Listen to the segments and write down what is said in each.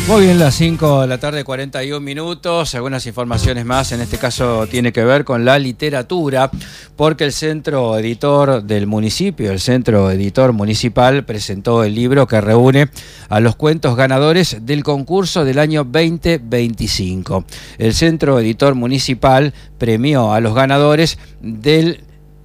Muy bien, las 5 de la tarde, 41 minutos. Algunas informaciones más, en este caso tiene que ver con la literatura, porque el Centro Editor del municipio, el Centro Editor Municipal, presentó el libro que reúne a los cuentos ganadores del concurso del año 2025. El Centro Editor Municipal premió a los ganadores del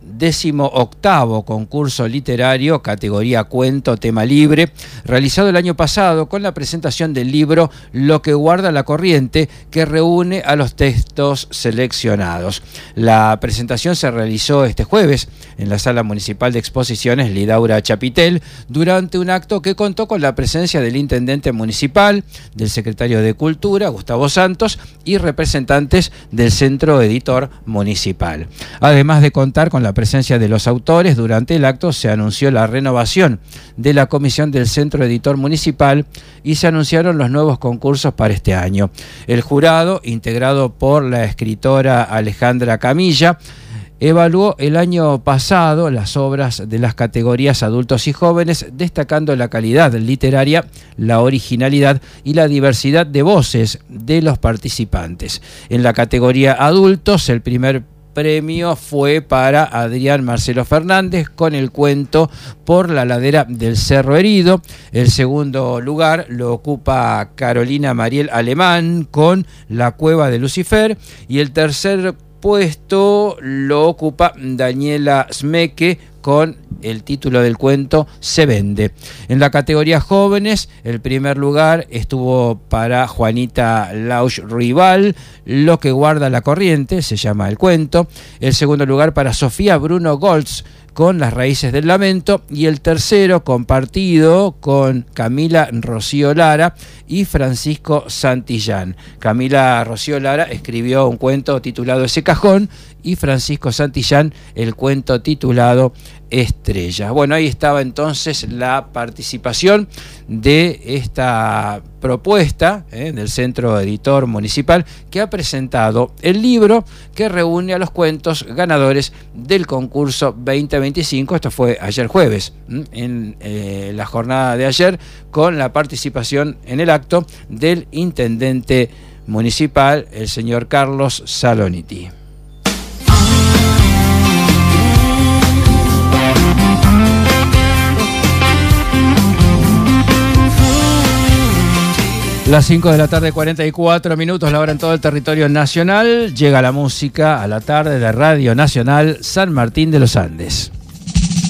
18º concurso literario, categoría cuento, tema libre, realizado el año pasado con la presentación del libro Lo que guarda la corriente, que reúne a los textos seleccionados. La presentación se realizó este jueves en la Sala Municipal de Exposiciones Lidaura Chapitel, durante un acto que contó con la presencia del intendente municipal, del secretario de Cultura, Gustavo Santos, y representantes del Centro Editor Municipal. Además de contar con la presencia de los autores, durante el acto se anunció la renovación de la comisión del Centro Editor Municipal y se anunciaron los nuevos concursos para este año. El jurado, integrado por la escritora Alejandra Camilla, evaluó el año pasado las obras de las categorías adultos y jóvenes, destacando la calidad literaria, la originalidad y la diversidad de voces de los participantes. En la categoría adultos, el primer premio fue para Adrián Marcelo Fernández con el cuento Por la ladera del Cerro Herido. El segundo lugar lo ocupa Carolina Mariel Alemán con La cueva de Lucifer, y el tercer puesto lo ocupa Daniela Smeke con el título del cuento Se vende. En la categoría jóvenes, el primer lugar estuvo para Juanita Lausch Rival, Lo que guarda la corriente, se llama el cuento. El segundo lugar para Sofía Bruno Goltz con Las raíces del lamento, y el tercero compartido con Camila Rocío Lara y Francisco Santillán. Camila Rocío Lara escribió un cuento titulado Ese cajón y Francisco Santillán el cuento titulado Estrella. Bueno, ahí estaba entonces la participación de esta propuesta del Centro Editor Municipal, que ha presentado el libro que reúne a los cuentos ganadores del concurso 2025. Esto fue ayer jueves, en la jornada de ayer, con la participación en el acto del intendente municipal, el señor Carlos Saloniti. Las 5 de la tarde, 44 minutos, la hora en todo el territorio nacional. Llega la música a la tarde de Radio Nacional San Martín de los Andes.